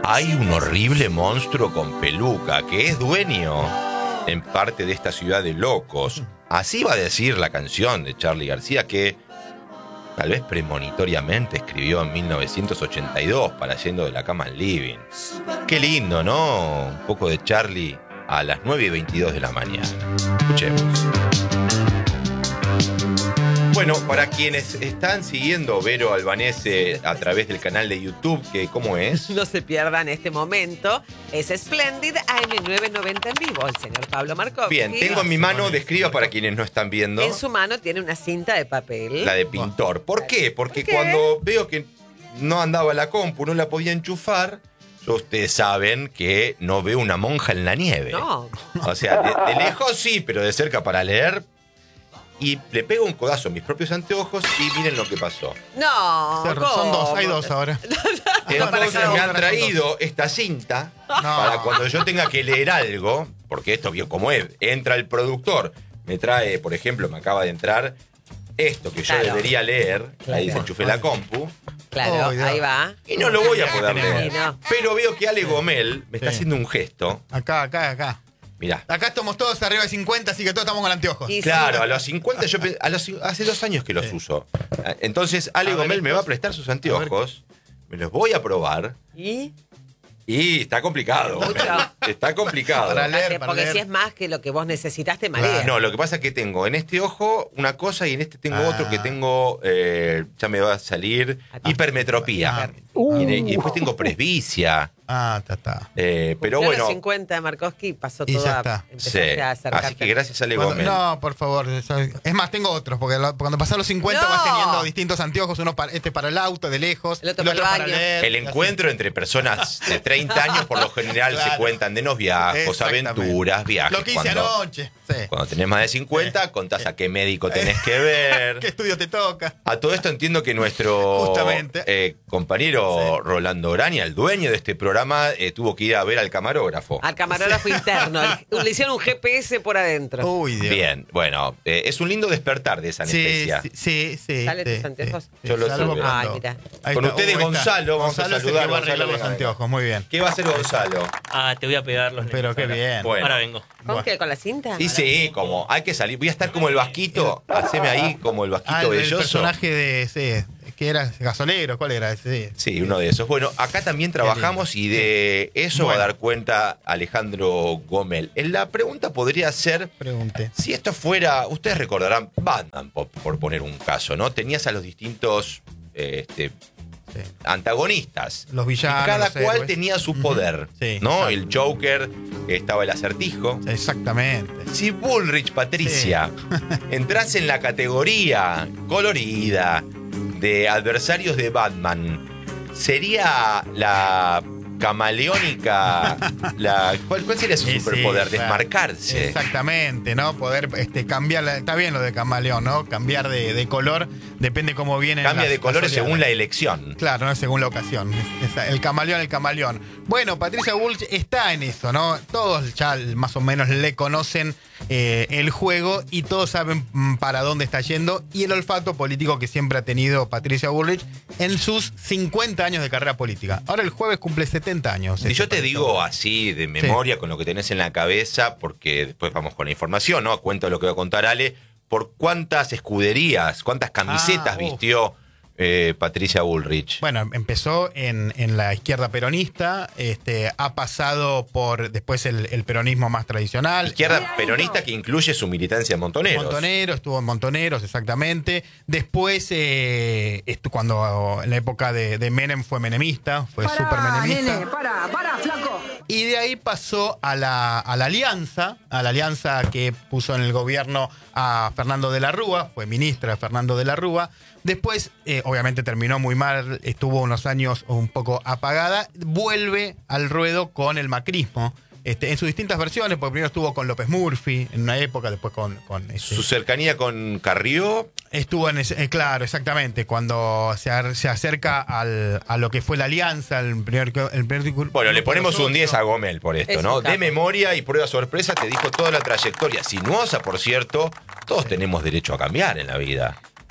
Hay un horrible monstruo con peluca que es dueño en parte de esta ciudad de locos. Así va a decir la canción de Charly García, que tal vez premonitoriamente escribió en 1982 para Yendo de la cama al living. Qué lindo, ¿no? Un poco de Charly a las 9:22 de la mañana. Escuchemos. Bueno, para quienes están siguiendo Vero Albanese a través del canal de YouTube, que ¿cómo es? No se pierdan este momento. Es Splendid AM990 en vivo, el señor Pablo Markovsky. Bien, tengo en mi mano, describa para quienes no están viendo. En su mano tiene una cinta de papel. La de pintor. ¿Por qué? Porque ¿Por qué? cuando veo que no andaba la compu, no la podía enchufar, ustedes saben que no veo una monja en la nieve. No. O sea, de lejos sí, pero de cerca para leer. Y le pego un codazo a mis propios anteojos y miren lo que pasó. No. Son dos, ¿cómo? hay dos ahora. Entonces me han traído esta cinta para cuando yo tenga que leer algo, porque esto vio como es, entra el productor, me trae, por ejemplo, me acaba de entrar esto que yo Claro. debería leer, ahí Claro. desenchufé la compu, Claro, Oh, Dios. ahí va. y no lo voy a poder tenemos. leer. Y no. Pero veo que Ale Gomel me está Sí. haciendo un gesto, Acá. mirá. Acá estamos todos arriba de 50, así que todos estamos con anteojos. Y Claro, sí. a los 50, hace 2 años que los uso. Entonces Ale A ver, Gomel me va a prestar sus anteojos, me los voy a probar. ¿Y? Y está complicado. Mucho. Está complicado. Para leer, Porque leer. si es más que lo que vos necesitas, te marea. No, lo que pasa es que tengo en este ojo una cosa y en este tengo otro que tengo, ya me va a salir, hipermetropía. Y después tengo presbicia. Está. Pero Cumplió bueno, los 50 de Markovsky pasó Y todo ya a está. empezaste sí. a acercarte. Así que gracias a Ale Cuando- Gómez. no, por favor. Es más, tengo otros, porque cuando pasas los 50 No. vas teniendo distintos anteojos, uno para, para el auto, de lejos, El otro para el baño. leer. El encuentro entre personas de 30 años por lo general se Claro. cuentan de noviazgos, Exactamente. aventuras, viajes. Lo que hice anoche. Sí. Cuando tenés más de 50, contás a qué médico tenés que ver. ¿Qué estudio te toca? A todo esto entiendo que nuestro Justamente. compañero Sí. Rolando Orania, el dueño de este programa, tuvo que ir a ver al camarógrafo. Al camarógrafo interno. Le hicieron un GPS por adentro. Uy, Dios. Bien, bueno, es un lindo despertar de esa anestesia. Sí. ¿Sale tus anteojos? Yo lo Salvo sé. cuando- Ay, mira. Ahí Con está. ustedes, Ahí está. Gonzalo, vamos a Gonzalo es el saludar, que va a arreglar Gonzalo, los venga, anteojos, muy bien. ¿Qué va a hacer Gonzalo? Te voy a pegar los Pero lentes qué ahora. bien. Bueno. Ahora vengo. ¿Con qué? ¿Con la cinta? Y sí, como hay que salir. Voy a estar como el vasquito. Haceme ahí como el vasquito el belloso. personaje de que era gasolero, ¿cuál era ese? Sí, uno de esos. Bueno, acá también trabajamos y de eso va a dar cuenta Alejandro Gomel. La pregunta podría ser, Pregunté. si esto fuera, ustedes recordarán Batman, por poner un caso, ¿no? Tenías a los distintos Sí. antagonistas. Los villanos, Y cada los cual héroes. tenía su poder, Sí, ¿no? exacto. El Joker, estaba el Acertijo. Exactamente. Si Bullrich, Patricia, entras en la categoría colorida de adversarios de Batman, ¿sería la camaleónica? ¿Cuál sería su Sí, superpoder? sí, claro. Desmarcarse. Exactamente, ¿no? Poder cambiar, está bien lo de camaleón, ¿no? Cambiar de color, depende cómo viene. Cambia de colores según la elección. Claro, no según la ocasión. El camaleón. Bueno, Patricia Bullrich está en eso, ¿no? Todos ya más o menos le conocen el juego y todos saben para dónde está yendo y el olfato político que siempre ha tenido Patricia Bullrich en sus 50 años de carrera política. Ahora el jueves cumple 70 años. Si yo te digo así de memoria, con lo que tenés en la cabeza, porque después vamos con la información, ¿no? Cuento lo que va a contar Ale, por cuántas escuderías, cuántas camisetas vistió Patricia Bullrich. Bueno, empezó en la izquierda peronista, ha pasado por después el peronismo más tradicional. Izquierda peronista que incluye su militancia en Montoneros. Estuvo en Montoneros, exactamente. Después, cuando en la época de Menem fue menemista, fue súper menemista. Nene, para, flaco. Y de ahí pasó a la alianza que puso en el gobierno a Fernando de la Rúa, fue ministra de Fernando de la Rúa. Después, obviamente terminó muy mal, estuvo unos años un poco apagada, vuelve al ruedo con el macrismo. En sus distintas versiones, porque primero estuvo con López Murphy en una época, después con Su cercanía con Carrió. estuvo en ese, claro, exactamente, cuando se acerca a lo que fue la alianza, el primer Bueno, le ponemos un 10 a Gomel por esto, Es ¿no? un capo. De memoria y prueba sorpresa te dijo toda la trayectoria. Sinuosa, por cierto, todos tenemos derecho a cambiar en la vida.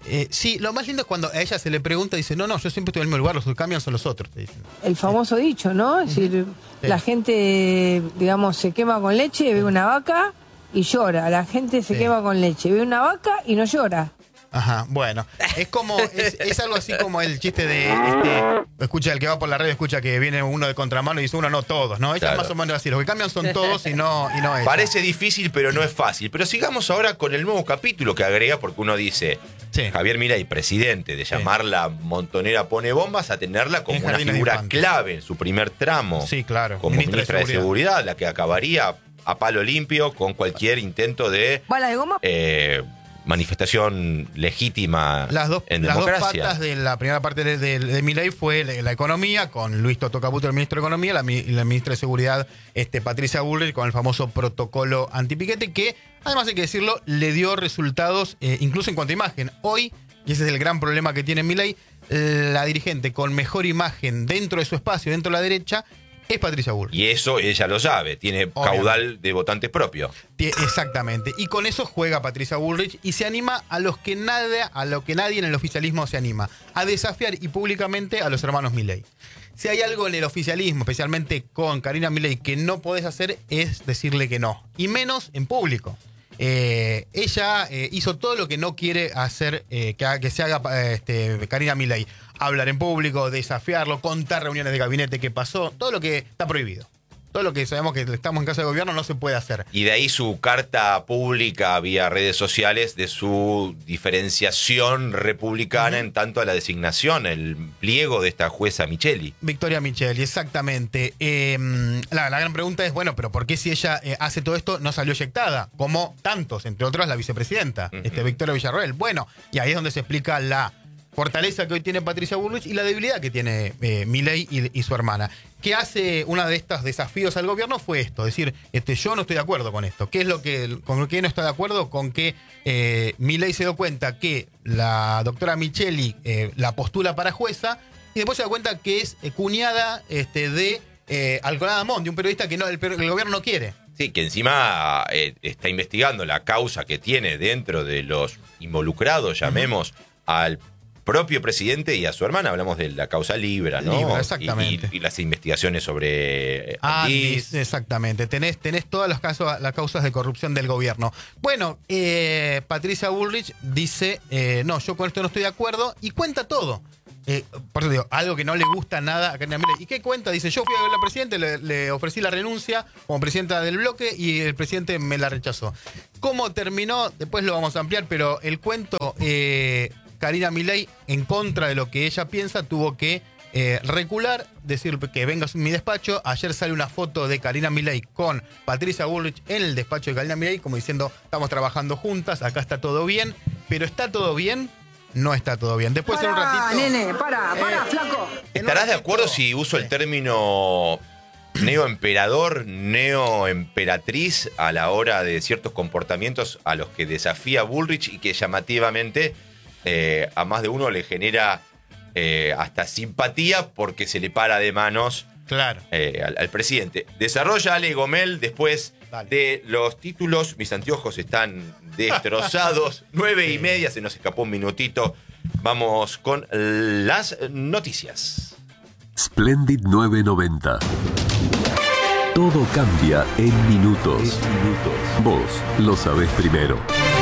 Sí, lo más lindo es cuando a ella se le pregunta y dice, no, yo siempre estoy en el mismo lugar, los que cambian son los otros, te dicen. El famoso dicho, ¿no? Es decir, Sí. la gente, digamos, se quema con leche, ve una vaca y llora. La gente se Sí. quema con leche, ve una vaca y no llora. Ajá, bueno, es como, es algo así como el chiste de, escucha, el que va por la red escucha que viene uno de contramano y dice uno, no todos, ¿no? Ella Claro. es más o menos así, los que cambian son todos y no ella. Parece difícil, pero no es fácil. Pero sigamos ahora con el nuevo capítulo que agrega, porque uno dice, Sí. Javier Milei, presidente, de llamarla montonera pone bombas a tenerla como En una Jardines de figura Infantes. clave en su primer tramo. Sí, claro. Como ministra de Seguridad, la que acabaría a palo limpio con cualquier intento de ¿Bala de goma? manifestación legítima Las dos democracia. patas de la primera parte de Milei fue la economía, con Luis Toto Caputo, el ministro de Economía, y la ministra de Seguridad, Patricia Bullrich, con el famoso protocolo antipiquete, que, además hay que decirlo, le dio resultados incluso en cuanto a imagen. Hoy, y ese es el gran problema que tiene Milei, la dirigente con mejor imagen dentro de su espacio, dentro de la derecha, es Patricia Bullrich. Y eso ella lo sabe, tiene caudal de votantes propio. Exactamente. Y con eso juega Patricia Bullrich y se anima a lo que nadie en el oficialismo se anima, a desafiar y públicamente a los hermanos Milei. Si hay algo en el oficialismo, especialmente con Karina Milei, que no podés hacer es decirle que no. Y menos en público. Ella hizo todo lo que no quiere hacer que se haga Karina Milei. Hablar en público, desafiarlo, contar reuniones de gabinete que pasó, todo lo que está prohibido. Todo lo que sabemos que estamos en casa de gobierno no se puede hacer. Y de ahí su carta pública vía redes sociales de su diferenciación republicana en tanto a la designación, el pliego de esta jueza Micheli. Victoria Micheli, exactamente. La gran pregunta es, bueno, pero ¿por qué si ella hace todo esto no salió eyectada? Como tantos, entre otros la vicepresidenta, Victoria Villarroel. Bueno, y ahí es donde se explica la fortaleza que hoy tiene Patricia Bullrich y la debilidad que tiene Milei y su hermana. ¿Qué hace uno de estos desafíos al gobierno? Fue esto, decir, yo no estoy de acuerdo con esto. ¿Qué es con lo que no está de acuerdo? Con que Milei se dio cuenta que la doctora Micheli la postula para jueza y después se da cuenta que es cuñada de Alcolada Monti, un periodista que el gobierno no quiere. Sí, que encima está investigando la causa que tiene dentro de los involucrados, llamemos al propio presidente y a su hermana. Hablamos de la causa Libra, ¿no? Libra, exactamente. Y las investigaciones sobre Andis, exactamente. Tenés todas las causas de corrupción del gobierno. Bueno, Patricia Bullrich dice, no, yo con esto no estoy de acuerdo, y cuenta todo. Por eso digo, algo que no le gusta nada a Karina Milei. ¿Y qué cuenta? Dice, yo fui a ver al presidente, le ofrecí la renuncia como presidenta del bloque y el presidente me la rechazó. ¿Cómo terminó? Después lo vamos a ampliar, pero el cuento, Karina Milei, en contra de lo que ella piensa, tuvo que recular, decir que venga a mi despacho. Ayer sale una foto de Karina Milei con Patricia Bullrich en el despacho de Karina Milei, como diciendo, estamos trabajando juntas, acá está todo bien, pero ¿está todo bien? No está todo bien. Después en un ratito... Nene, para, flaco. ¿Estarás de acuerdo si uso el término neoemperador, neoemperatriz a la hora de ciertos comportamientos a los que desafía Bullrich y que llamativamente a más de uno le genera hasta simpatía porque se le para de manos Claro. al presidente? Desarrolla Ale Gomel después Dale. de los títulos. Mis anteojos están destrozados. 9:30, se nos escapó un minutito. Vamos con las noticias. Splendid 990. Todo cambia en minutos. Vos lo sabés primero.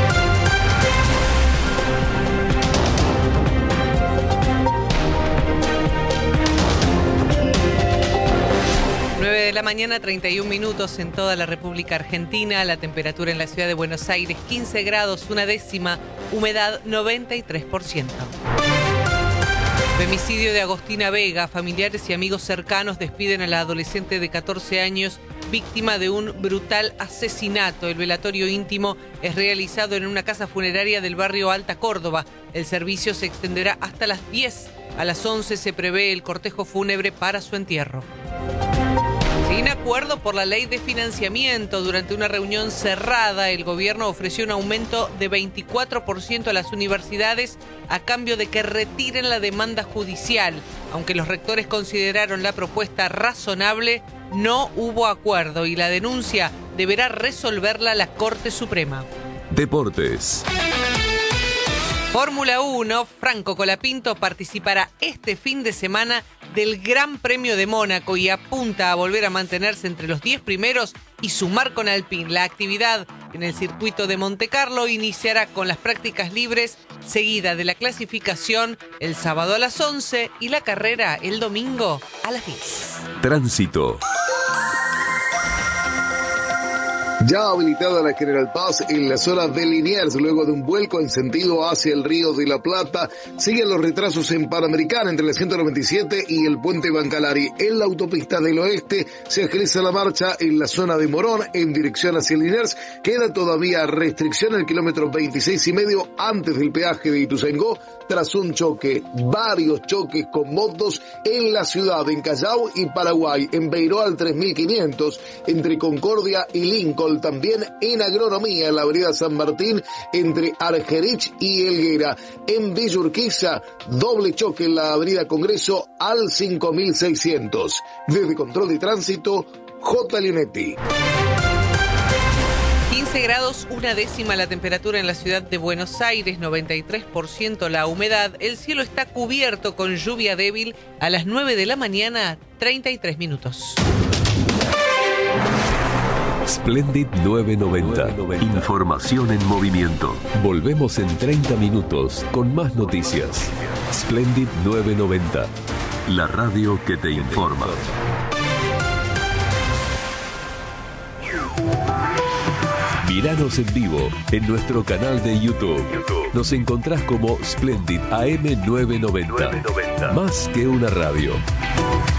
De la mañana, 31 minutos en toda la República Argentina. La temperatura en la ciudad de Buenos Aires, 15 grados, 1/10, humedad 93%. Femicidio de Agostina Vega. Familiares y amigos cercanos despiden a la adolescente de 14 años, víctima de un brutal asesinato. El velatorio íntimo es realizado en una casa funeraria del barrio Alta Córdoba. El servicio se extenderá hasta las 10. A las 11 se prevé el cortejo fúnebre para su entierro. Sin acuerdo por la ley de financiamiento, durante una reunión cerrada, el gobierno ofreció un aumento de 24% a las universidades a cambio de que retiren la demanda judicial. Aunque los rectores consideraron la propuesta razonable, no hubo acuerdo y la denuncia deberá resolverla la Corte Suprema. Deportes. Fórmula 1, Franco Colapinto participará este fin de semana del Gran Premio de Mónaco y apunta a volver a mantenerse entre los 10 primeros y sumar con Alpine. La actividad en el circuito de Montecarlo iniciará con las prácticas libres, seguida de la clasificación el sábado a las 11 y la carrera el domingo a las 10. Tránsito. Ya habilitada la General Paz en la zona de Liniers, luego de un vuelco en sentido hacia el Río de la Plata, siguen los retrasos en Panamericana entre la 197 y el Puente Bancalari. En la autopista del oeste se agiliza la marcha en la zona de Morón en dirección hacia Liniers. Queda todavía restricción al kilómetro 26,5 antes del peaje de Ituzaingó tras un choque. Varios choques con motos en la ciudad, en Callao y Paraguay, en Beiró al 3500, entre Concordia y Lincoln. También en Agronomía, en la avenida San Martín, entre Argerich y Helguera. En Villa Urquiza, doble choque en la avenida Congreso al 5600. Desde Control de Tránsito, J. Leonetti. 15 grados, 1/10 la temperatura en la ciudad de Buenos Aires, 93% la humedad. El cielo está cubierto con lluvia débil a las 9 de la mañana, 33 minutos. Splendid 990. Información en movimiento. Volvemos en 30 minutos con más noticias. Splendid 990. La radio que te informa. Míranos en vivo en nuestro canal de YouTube. Nos encontrás como Splendid AM 990. Más que una radio.